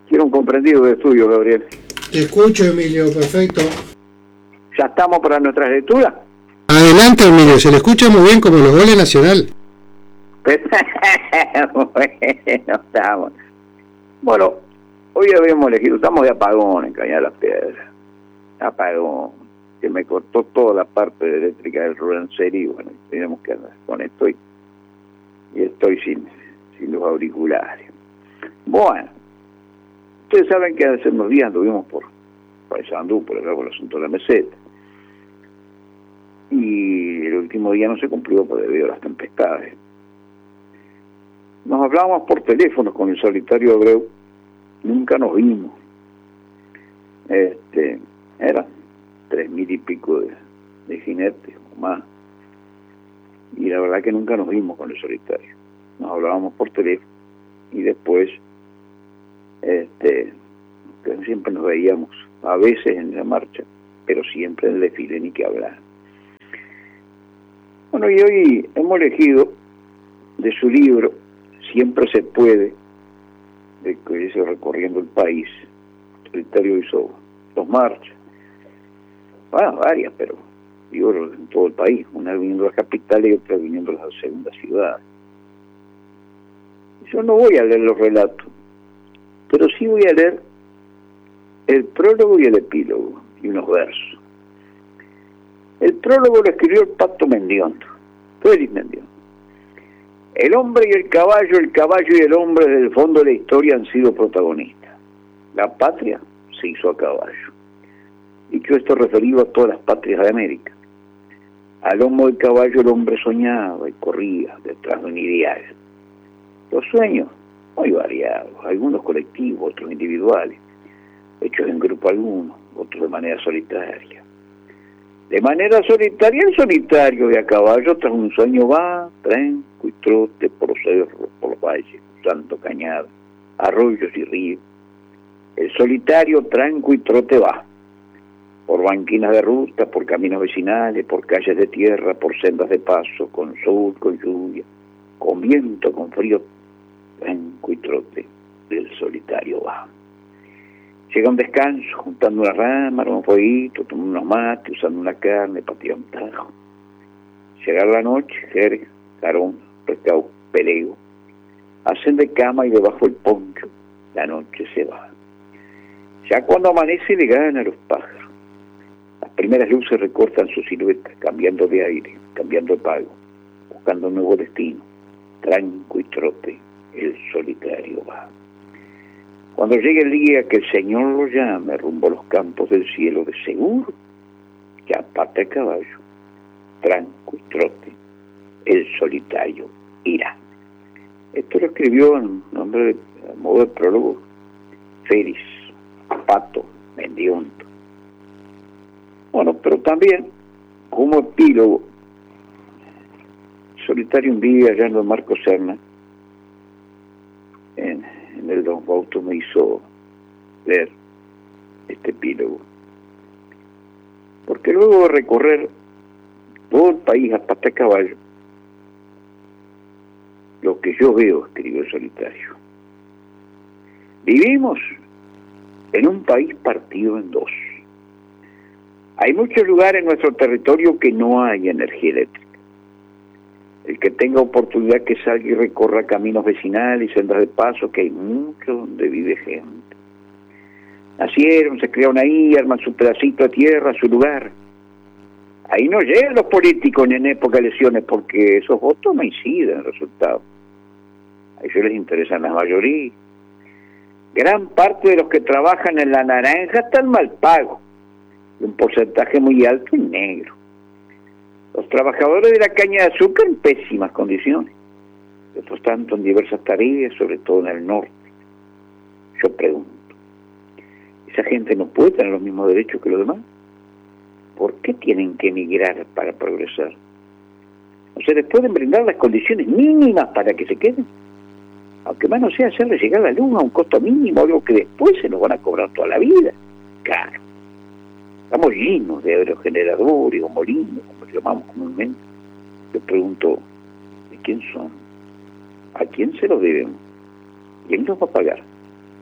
Quiero un comprendido de estudio, Gabriel. Te escucho, Emilio, perfecto. ¿Ya estamos para nuestra lectura? Adelante, Emilio, se le escucha muy bien como los goles Nacional. Bueno, estamos. Bueno, hoy habíamos elegido, estamos de apagón en Cañar las Piedras. Apagón, que me cortó toda la parte eléctrica del Rurancerí, y bueno, tenemos que andar con esto y estoy sin los auriculares. Bueno, ustedes saben que hace unos días anduvimos por Paysandú, por acá, por el asunto de la meseta. Y el último día no se cumplió debido a las tempestades. Nos hablábamos por teléfono con el Solitario Abreu, nunca nos vimos. Eran 3.000 y pico de jinetes o más. Y la verdad que nunca nos vimos con el Solitario. Nos hablábamos por teléfono y después siempre nos veíamos, a veces en la marcha, pero siempre en el desfile, ni que hablar. Bueno, y hoy hemos elegido de su libro Siempre se puede, de que dice Recorriendo el País. El Solitario hizo 2 marchas, varias, pero digo en todo el país, una viniendo a la capital y otra viniendo a las segundas ciudades. Yo no voy a leer los relatos, pero sí voy a leer el prólogo y el epílogo y unos versos. El prólogo lo escribió el Pato Mendiondo, Félix Mendiondo. El hombre y el caballo y el hombre desde el fondo de la historia han sido protagonistas. La patria se hizo a caballo. Dicho esto referido a todas las patrias de América. Al lomo del caballo el hombre soñaba y corría detrás de un ideal. Los sueños, muy variados, algunos colectivos, otros individuales, hechos en grupo algunos, otros de manera solitaria. De manera solitaria, el solitario de a caballo tras un sueño va, tranco y trote por los cerros, por los valles, cruzando cañadas, arroyos y ríos. El solitario tranco y trote va, por banquinas de ruta, por caminos vecinales, por calles de tierra, por sendas de paso, con sol, con lluvia, con viento, con frío, tranco y trote, el solitario va. Llega un descanso, juntando una rama, un fueguito, tomando unos mates, usando una carne, patea un tajo. Llega la noche, jerga, carón, pescado, pelego. Hacen de cama y debajo el poncho, la noche se va. Ya cuando amanece le ganan a los pájaros. Las primeras luces recortan su silueta, cambiando de aire, cambiando de pago, buscando un nuevo destino. Tranco y trote, el solitario va. Cuando llegue el día que el Señor lo llame rumbo a los campos del cielo, de seguro que a pata de caballo, tranco y trote, el solitario irá. Esto lo escribió en nombre de, a modo de prólogo, Félix Pato Mendiondo. Bueno, pero también como epílogo, Solitario un día allá en Don Marco Serna, en el Don Fausto me hizo leer este epílogo, porque luego de recorrer todo el país a pata de caballo, lo que yo veo, escribió el Solitario, vivimos en un país partido en dos. Hay muchos lugares en nuestro territorio que no hay energía eléctrica. El que tenga oportunidad que salga y recorra caminos vecinales y sendas de paso, que hay mucho donde vive gente. Nacieron, se criaron ahí, arman su pedacito de tierra, su lugar. Ahí no llegan los políticos ni en época de elecciones, porque esos votos no inciden en el resultado. A ellos les interesan las mayorías. Gran parte de los que trabajan en la naranja están mal pagos, y un porcentaje muy alto en negro. Los trabajadores de la caña de azúcar en pésimas condiciones, otros tanto en diversas tareas, sobre todo en el norte. Yo pregunto, ¿esa gente no puede tener los mismos derechos que los demás? ¿Por qué tienen que emigrar para progresar? ¿No se les pueden brindar las condiciones mínimas para que se queden? Aunque más no sea hacerles llegar la luz a un costo mínimo, algo que después se nos van a cobrar toda la vida. Claro. Estamos llenos de aerogeneradores o molinos, como los llamamos comúnmente. Yo pregunto, ¿de quién son? ¿A quién se los deben? ¿Quién los va a pagar? ¿Juan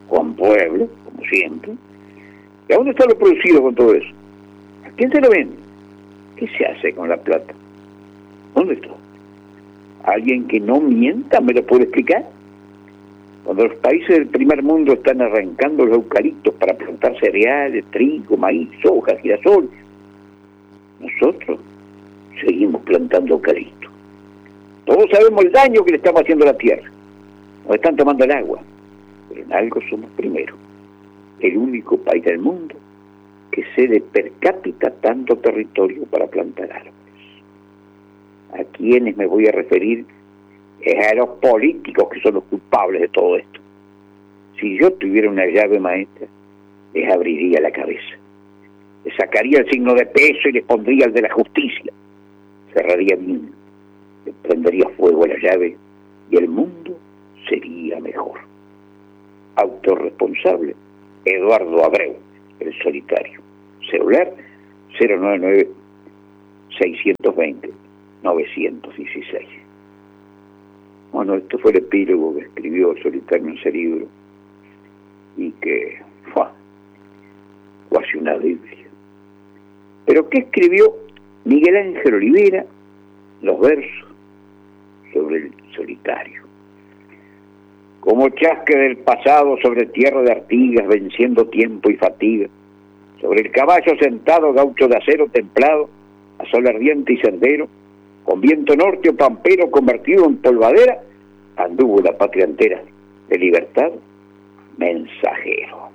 pueblo, como siempre. ¿Y a dónde está lo producido con todo eso? ¿A quién se lo vende? ¿Qué se hace con la plata? ¿Dónde está? ¿Alguien que no mienta me lo puede explicar? Cuando los países del primer mundo están arrancando los eucaliptos para plantar cereales, trigo, maíz, soja, girasol, nosotros seguimos plantando eucaliptos. Todos sabemos el daño que le estamos haciendo a la tierra. Nos están tomando el agua. Pero en algo somos primero. El único país del mundo que cede per cápita tanto territorio para plantar árboles. ¿A quiénes me voy a referir? Es a los políticos que son los culpables de todo esto. Si yo tuviera una llave maestra, les abriría la cabeza. Les sacaría el signo de peso y les pondría el de la justicia. Cerraría bien, les prendería fuego a la llave y el mundo sería mejor. Autorresponsable, Eduardo Abreu, el solitario. Celular 099-620-916. Bueno, esto fue el epílogo que escribió el solitario en ese libro y que fue casi una Biblia. Pero ¿qué escribió Miguel Ángel Olivera? Los versos sobre el solitario. Como chasque del pasado sobre tierra de Artigas, venciendo tiempo y fatiga, sobre el caballo sentado, gaucho de acero templado, a sol ardiente y sendero, con viento norte o pampero convertido en polvadera, anduvo la patria entera, de libertad, mensajero.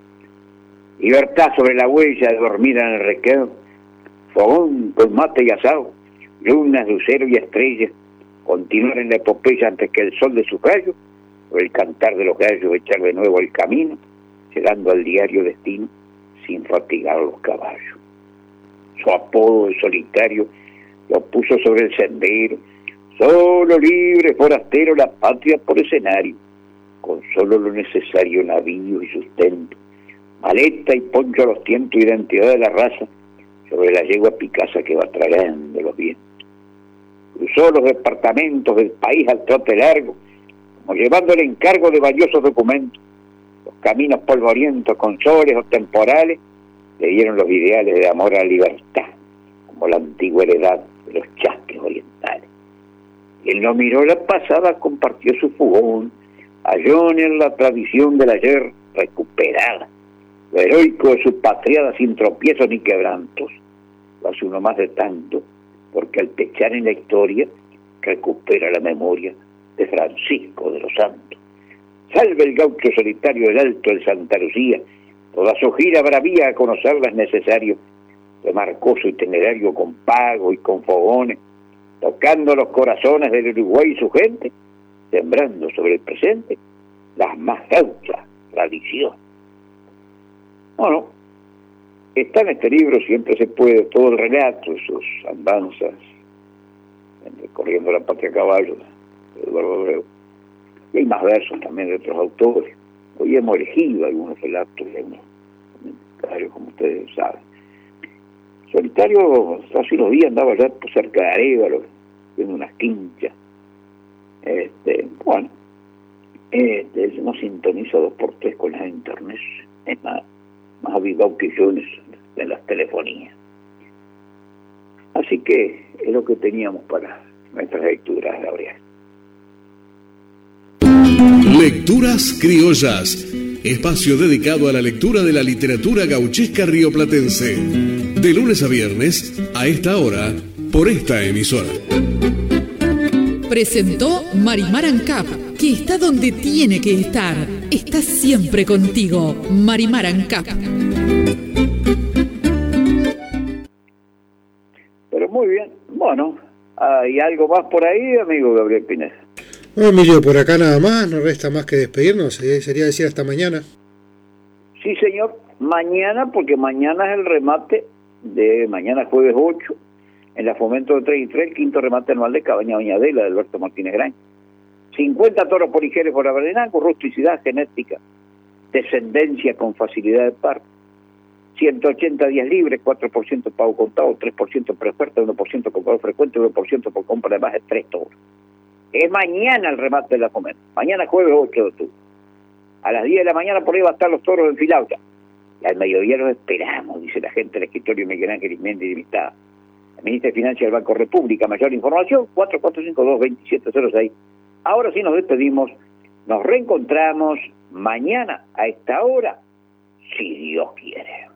Libertad sobre la huella de dormir en el requeo, fogón con mate y asado, lunas, lucero y estrellas, continuar en la epopeya antes que el sol de su rayo, o el cantar de los gallos echar de nuevo el camino, llegando al diario destino sin fatigar a los caballos. Su apodo de solitario lo puso sobre el sendero, solo, libre, forastero, la patria por escenario, con solo lo necesario, navío y sustento, maleta y poncho a los tientos, identidad de la raza, sobre la yegua Picasa que va tragando los vientos. Cruzó los departamentos del país al trote largo, como llevando el encargo de valiosos documentos. Los caminos polvorientos con soles o temporales le dieron los ideales de amor a la libertad, como la antigua heredad de los chasques orientales. Quien lo miró la pasada compartió su fogón, halló en la tradición del ayer recuperada, lo heroico de su patriada sin tropiezos ni quebrantos. Lo hace uno más de tanto, porque al pechar en la historia recupera la memoria de Francisco de los Santos. Salve el gaucho solitario del Alto de Santa Lucía, toda su gira bravía a conocerla es necesario, remarcó su itinerario con pago y con fogones, tocando los corazones del Uruguay y su gente, sembrando sobre el presente las más gauchas tradiciones. Bueno, está en este libro, siempre se puede, todo el relato, sus andanzas, recorriendo la patria a caballo, de Eduardo Abreu. Y hay más versos también de otros autores. Hoy hemos elegido algunos relatos y algunos comentarios, como ustedes saben. Solitario, hace unos días andaba allá cerca de Arévalo, viendo unas quinchas. Bueno, él no sintoniza 2x3 con la internet, es más avivado que yo en las telefonías. Así que es lo que teníamos para nuestras lecturas, Gabriel. Lecturas Criollas, espacio dedicado a la lectura de la literatura gauchesca rioplatense. De lunes a viernes, a esta hora, por esta emisora. Presentó Marimar Ancap, que está donde tiene que estar. Está siempre contigo, Marimar Ancap. Pero muy bien. Bueno, ¿hay algo más por ahí, amigo Gabriel Pineda? Bueno, Emilio, por acá nada más, no resta más que despedirnos, sería decir hasta mañana. Sí, señor, mañana, porque mañana es el remate de mañana jueves 8, en la Fomento de 3 y 3, el quinto remate anual de Cabaña Bañadela de Alberto Martínez Grañ. 50 toros por ligeros por Aberenango, rusticidad genética, descendencia con facilidad de par. 180 días libres, 4% pago contado, 3% preoferta, 1% con pago frecuente, 1% por compra de más de 3 toros. Es mañana el remate de la Fomento, mañana jueves 8 de octubre. A las 10 de la mañana por ahí va a estar los toros enfilados ya. Y al mediodía los esperamos, dice la gente del escritorio Miguel Ángel Ismendi de Limitada. La ministra de Finanzas del Banco República. Mayor información, 4452-2706. Ahora sí nos despedimos. Nos reencontramos mañana a esta hora, si Dios quiere.